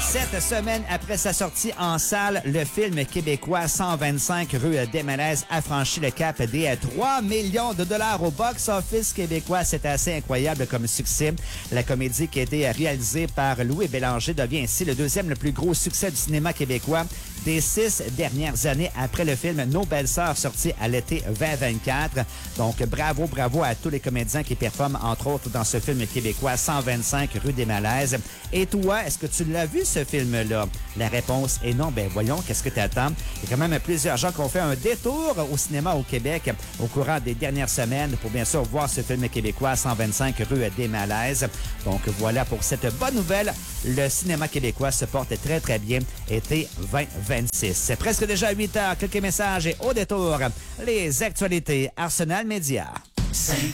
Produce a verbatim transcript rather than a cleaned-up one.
Sept semaines après sa sortie en salle, le film québécois cent vingt-cinq rue des Malaises a franchi le cap des trois millions de dollars au box-office québécois. C'est assez incroyable comme succès. La comédie qui a été réalisée par Louis Bélanger devient ainsi le deuxième le plus gros succès du cinéma québécois des six dernières années après le film Nos Belles-Sœurs sorti à l'été vingt vingt-quatre. Donc, bravo, bravo à tous les comédiens qui performent, entre autres, dans ce film québécois cent vingt-cinq rue des Malaises. Et toi, est-ce que tu l'as vu, ce film-là? La réponse est non. Ben voyons, qu'est-ce que tu attends? Il y a quand même plusieurs gens qui ont fait un détour au cinéma au Québec au courant des dernières semaines pour bien sûr voir ce film québécois cent vingt-cinq rue des Malaises. Donc, voilà pour cette bonne nouvelle. Le cinéma québécois se porte très, très bien. Été vingt vingt-six. C'est presque déjà huit heures. Quelques messages et au détour, les actualités Arsenal Média.